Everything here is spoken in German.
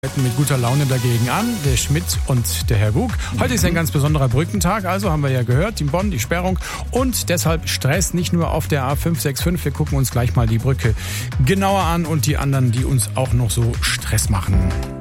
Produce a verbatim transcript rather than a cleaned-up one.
treten mit guter Laune dagegen an, der Schmidt und der Herr Gug. Heute ist ein ganz besonderer Brückentag, also haben wir ja gehört, in Bonn die Sperrung und deshalb Stress nicht nur auf der A fünf sechs fünf. Wir gucken uns gleich mal die Brücke genauer an und die anderen, die uns auch noch so Stress machen.